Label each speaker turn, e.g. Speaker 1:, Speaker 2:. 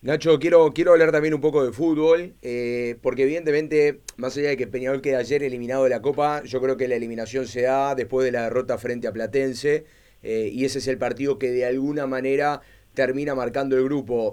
Speaker 1: Nacho, quiero hablar también un poco de fútbol, porque evidentemente, más allá de que Peñarol quede ayer eliminado de la Copa, yo creo que la eliminación se da después de la derrota frente a Platense, y ese es el partido que de alguna manera termina marcando el grupo.